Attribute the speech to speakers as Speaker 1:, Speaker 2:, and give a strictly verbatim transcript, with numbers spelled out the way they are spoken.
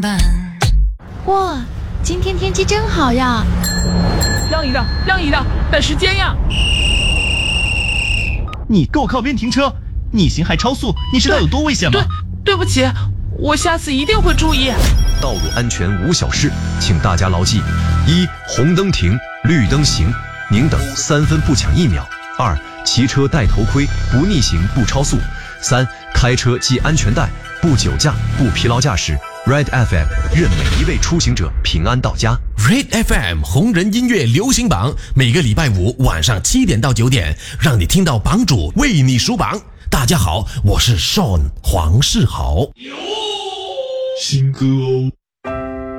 Speaker 1: 哇，今天天气真好呀！
Speaker 2: 让一让，让一让，赶时间呀！
Speaker 3: 你给我靠边停车！逆行还超速，你知道有多危险吗？
Speaker 2: 对，对不起，我下次一定会注意。
Speaker 4: 道路安全无小事，请大家牢记：一、红灯停，绿灯行，宁等三分不抢一秒；二、骑车戴头盔，不逆行不超速；三、开车系安全带，不酒驾不疲劳驾驶。Red F M 愿每一位出行者平安到家。
Speaker 5: Red F M 红人音乐流行榜，每个礼拜五晚上七点到九点，让你听到榜主为你数榜。大家好，我是 Sean 黄世豪。
Speaker 6: 新歌哦。